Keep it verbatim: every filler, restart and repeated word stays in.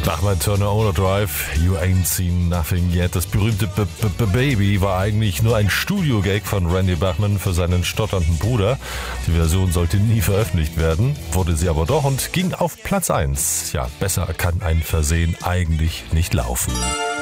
Bachmann Turner Overdrive, You Ain't Seen Nothing Yet. Das berühmte B -B -B Baby war eigentlich nur ein Studio-Gag von Randy Bachman für seinen stotternden Bruder. Die Version sollte nie veröffentlicht werden, wurde sie aber doch und ging auf Platz eins. Ja, besser kann ein Versehen eigentlich nicht laufen.